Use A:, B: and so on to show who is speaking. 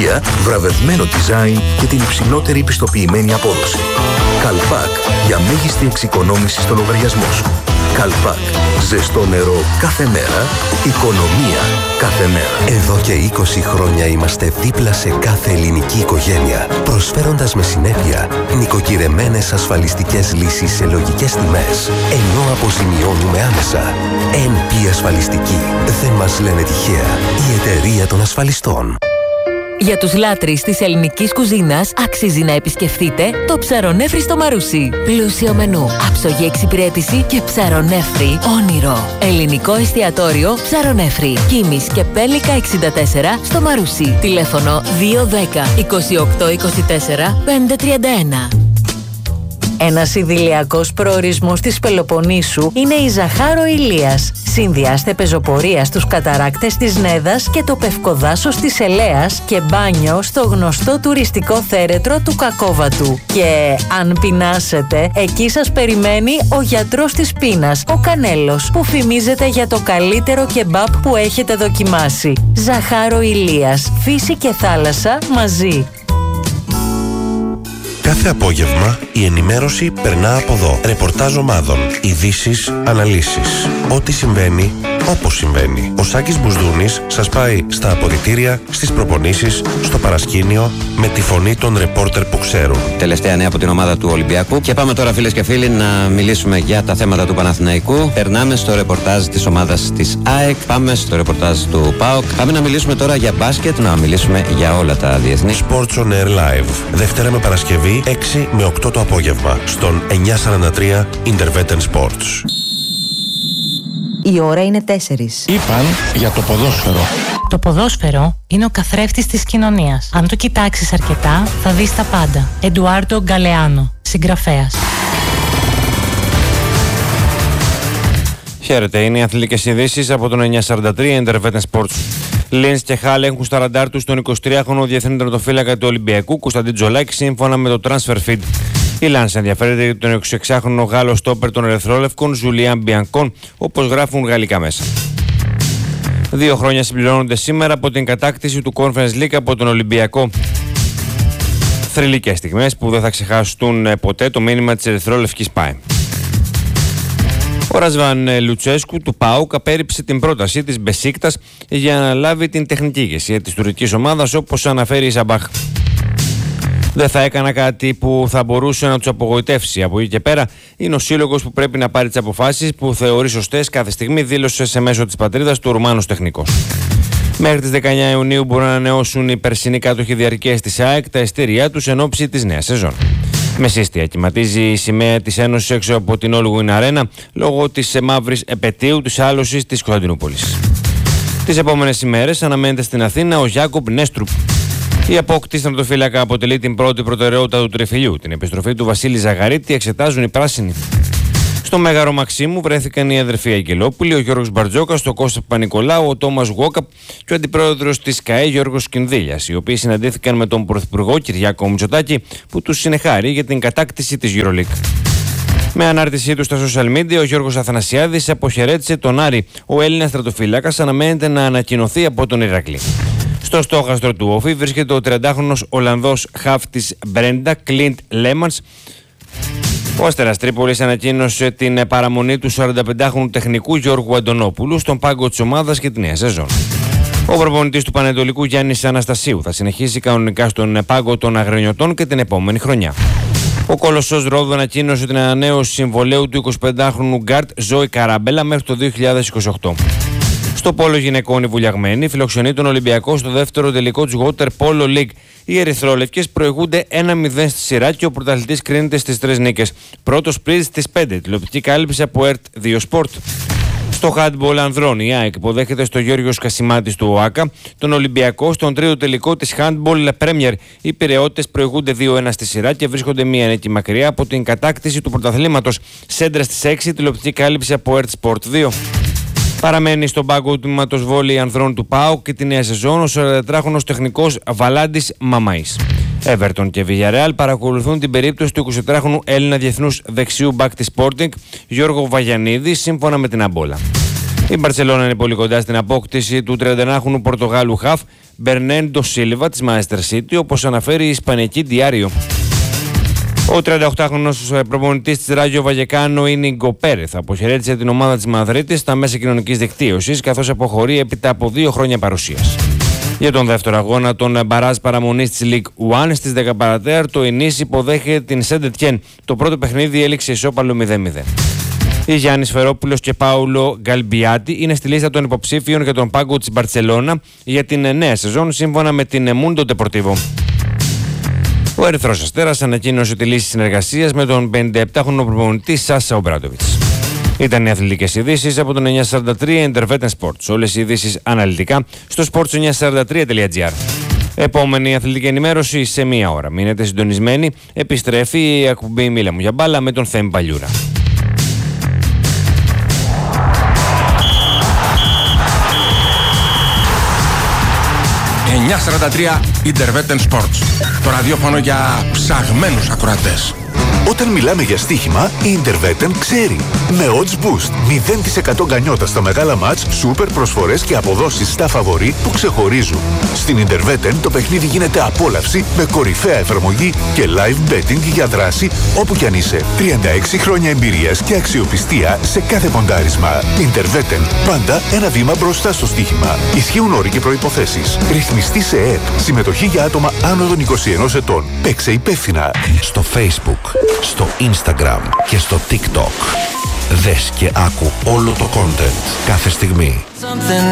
A: τεχνολογία, βραβευμένο design και την υψηλότερη πιστοποιημένη απόδοση. Καλπάκ, για μέγιστη εξοικονόμηση στο λογαριασμό σου. Καλπάκ, ζεστό νερό κάθε μέρα, οικονομία κάθε μέρα.
B: Εδώ και 20 χρόνια είμαστε δίπλα σε κάθε ελληνική οικογένεια, προσφέροντας με συνέπεια νοικοκυρεμένες ασφαλιστικές λύσεις σε λογικές τιμές, ενώ αποζημιώνουμε άμεσα. NP Ασφαλιστική. Δεν μας λένε τυχαία. Η εταιρεία των ασφαλιστών.
C: Για τους λάτρεις της ελληνικής κουζίνας αξίζει να επισκεφτείτε το Ψαρονέφρι στο Μαρούσι. Πλούσιο μενού, άψογη εξυπηρέτηση και ψαρονέφρι όνειρο. Ελληνικό εστιατόριο Ψαρονέφρι. Κίμης και Πέλικα 64 στο Μαρούσι. Τηλέφωνο 210 28 24 531. Ένας ιδηλιακός προορισμός της Πελοποννήσου είναι η Ζαχάρο Ηλίας. Συνδυάστε πεζοπορία στους καταράκτες της Νέδας και το πευκοδάσος της Ελέας και μπάνιο στο γνωστό τουριστικό θέρετρο του Κακόβατου. Και αν πεινάσετε, εκεί σας περιμένει ο γιατρός της πείνας, ο Κανέλος, που φημίζεται για το καλύτερο κεμπάπ που έχετε δοκιμάσει. Ζαχάρο Ηλίας, φύση και θάλασσα μαζί.
D: Κάθε απόγευμα η ενημέρωση περνά από εδώ. Ρεπορτάζ ομάδων, ειδήσεις, αναλύσεις. Ό,τι συμβαίνει, όπως συμβαίνει. Ο Σάκης Μπουσδούνης σας πάει στα αποδυτήρια, στις προπονήσεις, στο παρασκήνιο, με τη φωνή των ρεπόρτερ που ξέρουν.
E: Τελευταία νέα από την ομάδα του Ολυμπιακού. Και πάμε τώρα, φίλες και φίλοι, να μιλήσουμε για τα θέματα του Παναθηναϊκού. Περνάμε στο ρεπορτάζ της ομάδας της ΑΕΚ. Πάμε στο ρεπορτάζ του ΠΑΟΚ. Πάμε να μιλήσουμε τώρα για μπάσκετ, να μιλήσουμε για όλα τα διεθνή.
D: Sports on Air Live. Δευτέρα με Παρασκευή, 6 με 8 το απόγευμα, στον 943 Intervetten Sports.
F: Η ώρα είναι 4.
G: Είπαν για το ποδόσφαιρο.
H: Το ποδόσφαιρο είναι ο καθρέφτης της κοινωνίας. Αν το κοιτάξεις αρκετά, θα δεις τα πάντα. Εντουάρντο Γκαλεάνο, συγγραφέας.
I: Χαίρετε, είναι οι αθλητικές ειδήσεις από τον 943 Intervetten Sports. Λίνς και Χάλ έχουν στα ραντάρ τους τον 23χρονο διεθνή τερματοφύλακα του Ολυμπιακού Κωνσταντίν Τζολάκη, σύμφωνα με το Transfer Feed. Η Λάνς ενδιαφέρεται για τον 26χρονο Γάλλο στόπερ των Ερυθρόλευκων Ζουλιάν Μπιανκόν, όπως γράφουν γαλλικά μέσα. 2 χρόνια συμπληρώνονται σήμερα από την κατάκτηση του Conference League από τον Ολυμπιακό. Θρυλικές στιγμές που δεν θα ξεχάσουν ποτέ το μήνυμα της Ερυθρόλευκης ΠΑΕ. Ο Ρασβάν Λουτσέσκου του ΠΑΟΚ απέρριψε την πρόταση της Μπεσίκτας για να λάβει την τεχνική ηγεσία της τουρκικής ομάδας, όπως αναφέρει η Σαμπάχ. Δεν θα έκανα κάτι που θα μπορούσε να τους απογοητεύσει. Από εκεί και πέρα είναι ο σύλλογος που πρέπει να πάρει τις αποφάσεις που θεωρεί σωστές κάθε στιγμή, δήλωσε σε μέσο της πατρίδας του Ρουμάνος τεχνικός. Μέχρι τις 19 Ιουνίου μπορούν να ανανεώσουν οι περσινοί κάτοχοι διαρκείας της ΑΕΚ τα ειστήριά τους εν ώψη της νέας σεζόν. Μεσίστια κυματίζει η σημαία της Ένωσης έξω από την All Win Arena λόγω της μαύρης επετείου της άλωσης της Κωνσταντινούπολης. Τις επόμενες ημέρες αναμένεται στην Αθήνα ο Γιάκοπ Νέστρουπ. Η απόκτηση τερματοφύλακα αποτελεί την πρώτη προτεραιότητα του τριφυλιού. Την επιστροφή του Βασίλη Ζαγαρίτη εξετάζουν οι πράσινοι. Στο Μέγαρο Μαξίμου βρέθηκαν οι αδερφοί Αγγελόπουλοι, ο Γιώργος Μπαρτζόκας, ο Κώστας Παπα-Νικολάου, ο Τόμας Γουόκαπ και ο αντιπρόεδρος της ΚΑΕ Γιώργος Κινδύλιας, οι οποίοι συναντήθηκαν με τον Πρωθυπουργό Κυριάκο Μητσοτάκη, που τους συνεχάρει για την κατάκτηση της EuroLeague. Με ανάρτησή του στα social media, ο Γιώργος Αθανασιάδης αποχαιρέτησε τον Άρη. Ο Έλληνας στρατοφύλακας αναμένεται να ανακοινωθεί από τον Ηρακλή. Στο στόχαστρο του Όφη βρίσκεται ο 30χρονος Ολλανδός χαφ της Μπρέντα, Κλίντ Λέμανς. Ο Αστέρας Τρίπολης ανακοίνωσε την παραμονή του 45χρονου τεχνικού Γιώργου Αντωνόπουλου στον πάγκο της ομάδας και τη νέα σεζόν. Ο προπονητής του Πανετολικού Γιάννης Αναστασίου θα συνεχίσει κανονικά στον πάγκο των Αγρινιωτών και την επόμενη χρονιά. Ο Κολοσσός Ρόδου ανακοίνωσε την ανανέωση συμβολαίου του 25χρονου γκάρτ Ζόη Καράμπελα μέχρι το 2028. Στο πόλο γυναικών οι Βουλιαγμένοι φιλοξενεί τον Ολυμπιακό στο δεύτερο τελικό της Water Polo League. Οι ερυθρόλευκες προηγούνται 1-0 στη σειρά και ο πρωταθλητής κρίνεται στις 3 νίκες. Πρώτος πρίζ στις 5. Τηλεοπτική κάλυψη από ΕΡΤ 2 Sport. Στο handball ανδρών, η ΑΕΚ υποδέχεται στο Γιώργος Κασιμάτης του ΟΑΚΑ τον Ολυμπιακό στον τρίτο τελικό της handball Premier. Οι Πειραιώτες προηγούνται 2-1 στη σειρά και βρίσκονται μία νίκη μακριά από την κατάκτηση του πρωταθλήματος. Σέντρα στις 6. Τηλεοπτική κάλυψη από ΕΡΤ Sport 2. Παραμένει στον πάγκο του τμήματος βόλεϊ ανδρών του ΠΑΟΚ και τη νέα σεζόν ο 44χρονος τεχνικός Βαλάντης Μαμαής. Everton και Villarreal παρακολουθούν την περίπτωση του 24χρονου Έλληνα διεθνούς δεξιού μπακ της Sporting Γιώργο Βαγιανίδη, σύμφωνα με την Αμπόλα. Η Μπαρσελόνα είναι πολύ κοντά στην απόκτηση του 31χρονου Πορτογάλου χαφ Μπερνέντο Σίλβα της Manchester City, όπως αναφέρει η Ισπανική Diario. Ο 38χρονος προπονητής της Ράγιο Βαγεκάνο, Ίνιγκο Πέρεθ, αποχαιρέτησε την ομάδα της Μαδρίτης στα μέσα κοινωνικής δικτύωσης, καθώς αποχωρεί έπειτα από 2 χρόνια παρουσίας. Για τον δεύτερο αγώνα των μπαράζ παραμονής της League One στις 10 παρατέταρτο, η Νις υποδέχεται την Σεντετιέν. Το πρώτο παιχνίδι έληξε ισόπαλο 0-0. Οι Γιάννης Φερόπουλος και Πάουλο Γκαλμπιάτη είναι στη λίστα των υποψήφιων για τον πάγκο της Μπαρσελόνα για την νέα σεζόν, σύμφωνα με την Mundo Deportivo. Ο Ερυθρός Αστέρας ανακοίνωσε τη λύση συνεργασίας με τον 57χρονο προπονητή Σάσα Ομπράντοβιτς. Ήταν οι αθλητικές ειδήσεις από τον 943 Intervetten Sports. Όλες οι ειδήσεις αναλυτικά στο sports943.gr. Επόμενη αθλητική ενημέρωση σε 1 ώρα. Μείνετε συντονισμένοι. Επιστρέφει η ακουμπή Μίλα μου για μπάλα με τον Θέμη Παλιούρα.
G: 943 Intervetten Sports. Το ραδιόφωνο για ψαγμένους ακροατές.
A: Όταν μιλάμε για στοίχημα, η Intervetten ξέρει. Με odds boost, 0% γκανιότα στα μεγάλα μάτς, σούπερ προσφορές και αποδόσεις στα φαβορί που ξεχωρίζουν. Στην Intervetten το παιχνίδι γίνεται απόλαυση με κορυφαία εφαρμογή και live betting για δράση όπου κι αν είσαι. 36 χρόνια εμπειρίας και αξιοπιστία σε κάθε ποντάρισμα. Intervetten, πάντα ένα βήμα μπροστά στο στοίχημα. Ισχύουν όροι και προϋποθέσεις. Ρυθμιστή σε ΕΕΠ. Συμμετοχή για άτομα άνω των 21 ετών. Παίξε υπεύθυνα.
B: Στο Facebook, στο Instagram και στο TikTok. Δες και άκου όλο το content κάθε στιγμή.